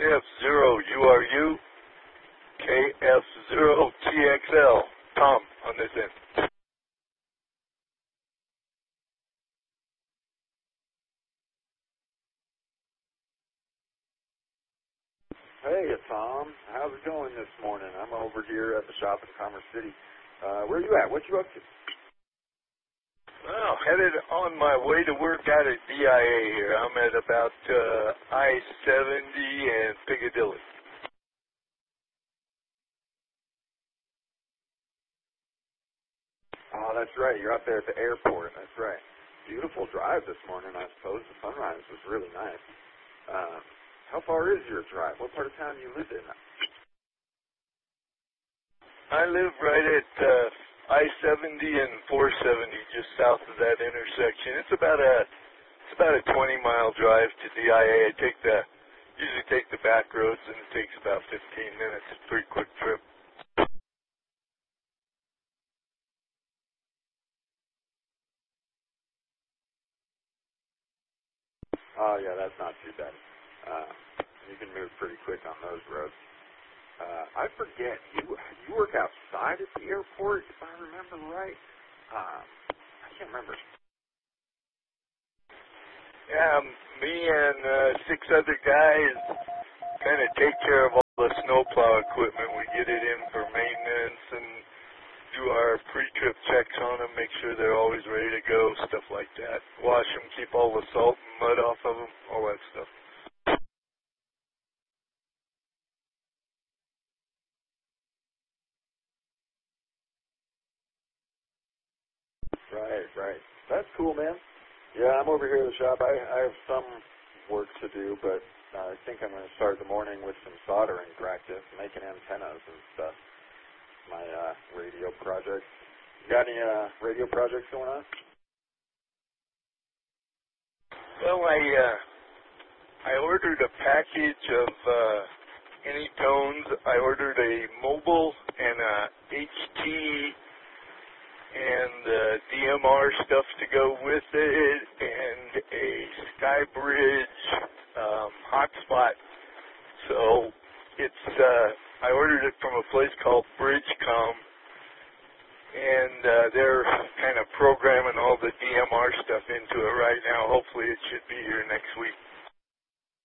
KF0URU, KF0TXL, Tom on this end. Hey, Tom. How's it going this morning? I'm over here at the shop in Commerce City. Where you at? What you up to? Well, headed on my way to work out at DIA here. I'm at about I-70 and Piccadilly. Oh, that's right. You're up there at the airport. That's right. Beautiful drive this morning, I suppose. The sunrise was really nice. How far is your drive? What part of town do you live in? I live right at I-70 and 470, just south of that intersection. It's about a 20-mile drive to DIA. Usually take the back roads, and it takes about 15 minutes. It's a pretty quick trip. Oh, yeah, that's not too bad. You can move pretty quick on those roads. I forget, you work outside at the airport, if I remember right. I can't remember. Yeah, me and 6 other guys kind of take care of all the snowplow equipment. We get it in for maintenance and do our pre-trip checks on them, make sure they're always ready to go, stuff like that. Wash them, keep all the salt and mud off of them, all that stuff. Right. That's cool, man. Yeah, I'm over here at the shop. I have some work to do, but I think I'm going to start the morning with some soldering practice, making antennas and stuff. My radio project. You got any radio projects going on? Well, I ordered a package of any tones. I ordered a mobile and a HT and DMR stuff to go with it, and a Skybridge hotspot. So it's I ordered it from a place called Bridgecom, and they're kind of programming all the DMR stuff into it right now. Hopefully it should be here next week.